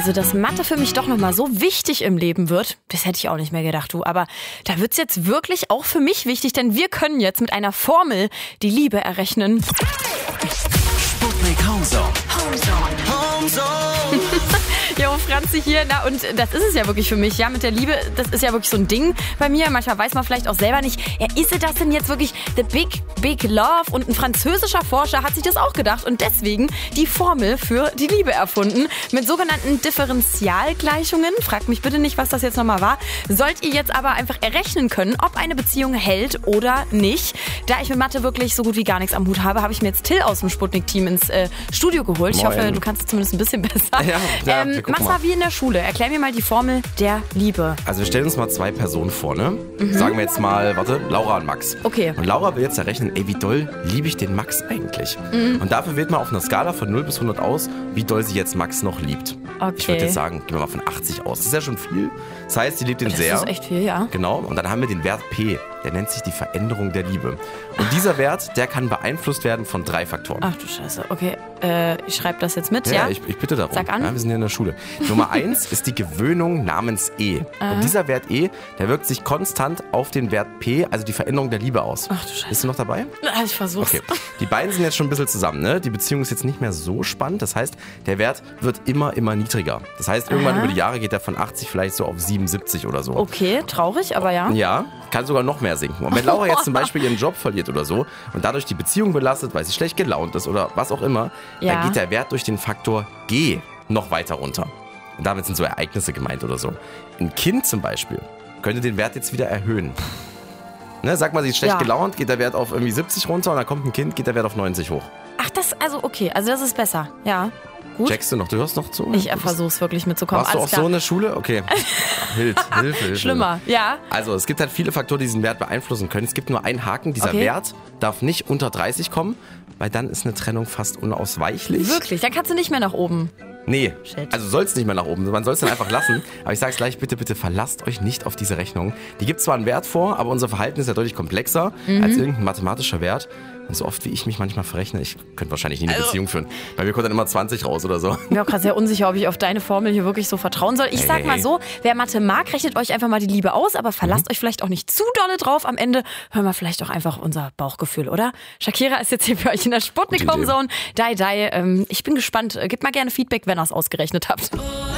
Also, dass Mathe für mich doch nochmal so wichtig im Leben wird, das hätte ich auch nicht mehr gedacht, du. Aber da wird's jetzt wirklich auch für mich wichtig, denn wir können jetzt mit einer Formel die Liebe errechnen. Sputnik Homezone. Jo, Franzi hier. Na, und das ist es ja wirklich für mich. Ja, mit der Liebe, das ist ja wirklich so ein Ding bei mir. Manchmal weiß man vielleicht auch selber nicht, ist das denn jetzt wirklich the big love? Und ein französischer Forscher hat sich das auch gedacht und deswegen die Formel für die Liebe erfunden. Mit sogenannten Differentialgleichungen. Fragt mich bitte nicht, was das jetzt nochmal war. Sollt ihr jetzt aber einfach errechnen können, ob eine Beziehung hält oder nicht. Da ich mit Mathe wirklich so gut wie gar nichts am Hut habe, habe ich mir jetzt Till aus dem Sputnik-Team ins Studio geholt. Ich hoffe, du kannst es zumindest ein bisschen besser. Ja, mach's mal wie in der Schule. Erklär mir mal die Formel der Liebe. Also wir stellen uns mal zwei Personen vor, ne? Sagen wir jetzt mal, Laura und Max. Okay. Und Laura will jetzt errechnen, wie doll liebe ich den Max eigentlich? Und dafür wählt man auf einer Skala von 0 bis 100 aus, wie doll sie jetzt Max noch liebt. Okay. Ich würde jetzt sagen, gehen wir mal von 80 aus. Das ist ja schon viel. Das heißt, sie liebt ihn sehr. Das ist echt viel, ja. Genau. Und dann haben wir den Wert P. Der nennt sich die Veränderung der Liebe. Und dieser Wert, der kann beeinflusst werden von 3 Faktoren. Ach du Scheiße. Okay, ich schreibe das jetzt mit, Ja, ja? ich bitte darum. Sag an. Ja, wir sind ja in der Schule. Nummer 1 ist die Gewöhnung namens E. Und dieser Wert E, der wirkt sich konstant auf den Wert P, also die Veränderung der Liebe aus. Ach du Scheiße. Bist du noch dabei? Ich versuch's. Okay. Die beiden sind jetzt schon ein bisschen zusammen, ne? Die Beziehung ist jetzt nicht mehr so spannend. Das heißt, der Wert wird immer niedriger. Das heißt, irgendwann über die Jahre geht er von 80 vielleicht so auf 77 oder so. Okay, traurig, aber ja. Ja, kann sogar noch mehr sinken. Und wenn Laura jetzt zum Beispiel ihren Job verliert oder so und dadurch die Beziehung belastet, weil sie schlecht gelaunt ist oder was auch immer, Ja. dann geht der Wert durch den Faktor G noch weiter runter. Und damit sind so Ereignisse gemeint oder so. Ein Kind zum Beispiel könnte den Wert jetzt wieder erhöhen. Ne, sag mal, sie ist schlecht Ja. gelaunt, geht der Wert auf irgendwie 70 runter und dann kommt ein Kind, geht der Wert auf 90 hoch. Ach, okay, also das ist besser. Ja, gut. Checkst du noch? Du hörst noch zu? Ich versuch's wirklich mitzukommen. Warst du auch Alles klar. so in der Schule? Okay. Hilfe. Schlimmer, ja. Also es gibt halt viele Faktoren, die diesen Wert beeinflussen können. Es gibt nur einen Haken. Dieser Okay. Wert darf nicht unter 30 kommen, weil dann ist eine Trennung fast unausweichlich. Wirklich, dann kannst du nicht mehr nach oben. Nee, Shit. also soll es nicht mehr nach oben. Man soll es dann einfach lassen. Aber ich sage es gleich, bitte verlasst euch nicht auf diese Rechnung. Die gibt zwar einen Wert vor, aber unser Verhalten ist ja deutlich komplexer als irgendein mathematischer Wert. Und so oft wie ich mich manchmal verrechne, ich könnte wahrscheinlich nie eine Beziehung führen. Bei mir kommt dann immer 20 raus oder so. Ich bin auch gerade sehr unsicher, ob ich auf deine Formel hier wirklich so vertrauen soll. Ich sag mal so, wer Mathe mag, rechnet euch einfach mal die Liebe aus, aber verlasst euch vielleicht auch nicht zu dolle drauf. Am Ende hören wir vielleicht auch einfach unser Bauchgefühl, oder? Shakira ist jetzt hier für euch in der Sputnik Homezone. Ich bin gespannt. Gebt mal gerne Feedback, wenn ihr es ausgerechnet habt.